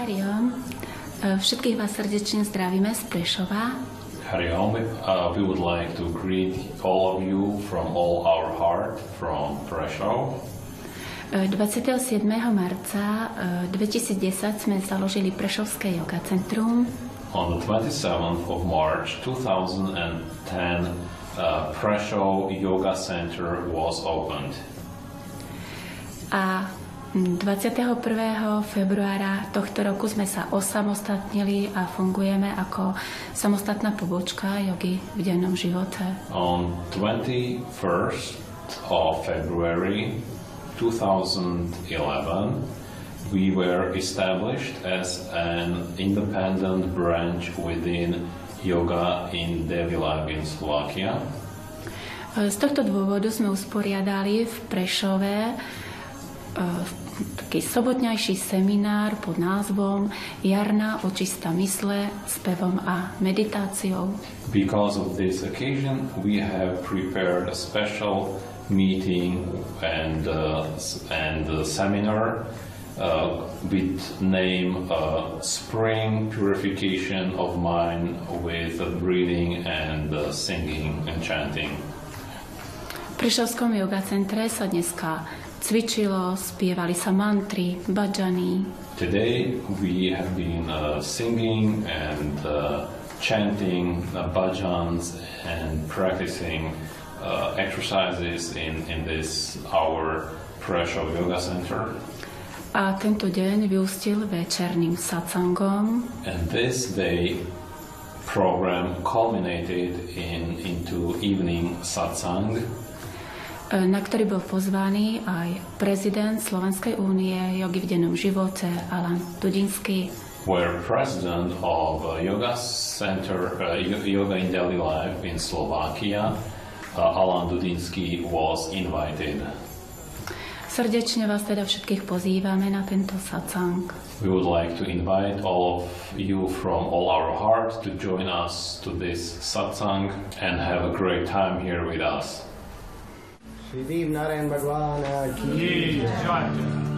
Hariom, všetkých vás srdečne zdravíme z Prešova. Hariom, we would like to greet all of you from all our heart from Prešov. 27. marca 2010 sme založili Prešovské yoga centrum. On the 27th of March 2010, Prešov Yoga Center was opened. A 21. februára tohto roku sme sa osamostatnili a fungujeme ako samostatná pobočka jogy v dennom živote. On 21st of February 2011, we were established as an independent branch within Yoga in Daily Life in Slovakia. Z tohto dôvodu sme usporiadali v Prešove taký sobotňajší seminár pod názvom Jarná očista mysle, spevom a meditáciou. Because of this occasion, we have prepared a special meeting and seminar with name Spring Purification of Mind with breathing and singing and chanting. V Prešovskom yoga centre sa dneska cvičilo, spievali sa mantry, bhajany. Today we have been singing and chanting bhajans and practicing exercises in this our Prešov Yoga Center. A tento deň vyústil večerným satsangom. And this day program culminated into evening satsang, na ktorý bol pozvaný aj prezident Slovenskej únie jogy v dennom živote Alan Dudinský. Where president of Yoga Center, Yoga in Daily Life in Slovakia, Alan Dudinský was invited. Srdečne vás teda všetkých pozývame na tento satsang. We would like to invite all of you from all our heart to join us to this satsang and have a great time here with us. Shri देव नारायण भगवान की जय।